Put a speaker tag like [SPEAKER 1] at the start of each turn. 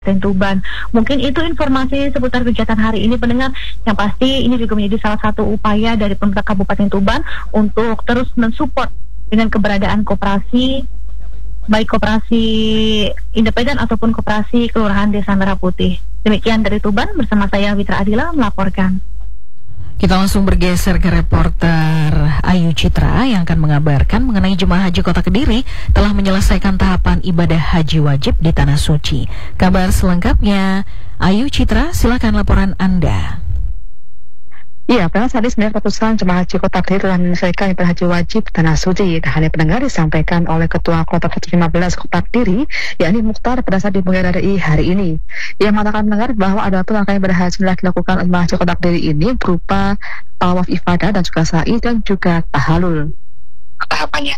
[SPEAKER 1] Tuban. Mungkin itu informasi seputar kegiatan hari ini pendengar. Yang pasti ini juga menjadi salah satu upaya dari pemerintah Kabupaten Tuban untuk terus mensupport dengan keberadaan koperasi, baik koperasi independen ataupun koperasi Kelurahan Desa Merah Putih. Demikian dari Tuban bersama saya Witra Adila melaporkan.
[SPEAKER 2] Kita langsung bergeser ke reporter Ayu Citra yang akan mengabarkan mengenai jemaah haji Kota Kediri telah menyelesaikan tahapan ibadah haji wajib di Tanah Suci. Kabar selengkapnya, Ayu Citra, silakan laporan Anda.
[SPEAKER 3] Iya, pendengar saat ini ratusan jemaah haji Kota Kediri telah menyelesaikan ibadah haji wajib Tanah Suci. Tak hanya pendengar disampaikan oleh Ketua Kloter 15 Kota Kediri, yakni Mukhtar pada saat dibuka RRI hari ini. Ia mengatakan pendengar bahwa ada pun rangkaian ibadah haji yang dilakukan oleh jemaah haji Kota Kediri ini berupa tawaf ifadah dan juga sa'i dan juga tahalul. Tahapannya.